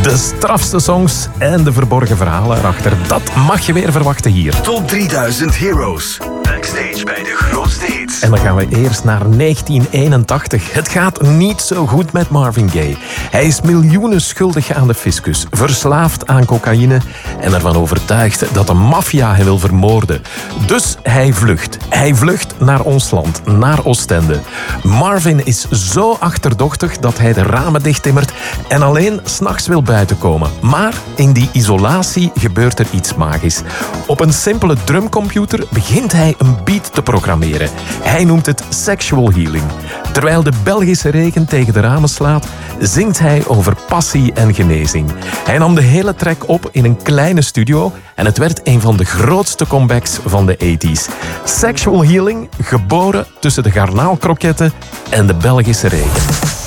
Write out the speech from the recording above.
De strafste songs en de verborgen verhalen erachter, dat mag je weer verwachten hier. Top 3000 Heroes. Backstage bij de grootste hits. En dan gaan we eerst naar 1981. Het gaat niet zo goed met Marvin Gaye. Hij is miljoenen schuldig aan de fiscus, verslaafd aan cocaïne en ervan overtuigd dat de maffia hem wil vermoorden. Dus hij vlucht. Hij vlucht naar ons land, naar Oostende. Marvin is zo achterdochtig dat hij de ramen dichttimmert en alleen 's nachts wil buiten komen. Maar in die isolatie gebeurt er iets magisch. Op een simpele drumcomputer begint hij een beat te programmeren. Hij noemt het sexual healing. Terwijl de Belgische regen tegen de ramen slaat, zingt hij over passie en genezing. Hij nam de hele track op in een kleine studio en het werd een van de grootste comebacks van de 80's. Sexual healing, geboren tussen de garnaalkroketten en de Belgische regen.